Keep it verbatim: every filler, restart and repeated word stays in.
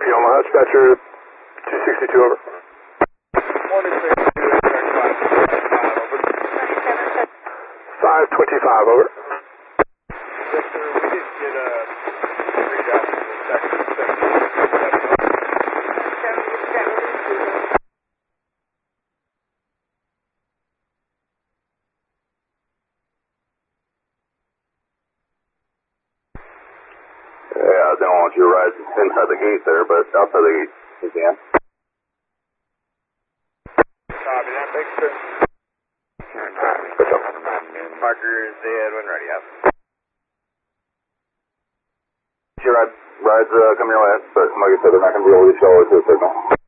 P Omaha, dispatcher two sixty-two, over. Morning, sir. five twenty-five, over. Yes, sir. We did get a readout from the second section. Yeah, I don't want you to ride inside the gate there, but outside the gate you can. Copy that. Thanks, sir. Parker is dead when ready, up. Your ride, rides uh, come your way, but like I said, they're not going to be able to show us the signal.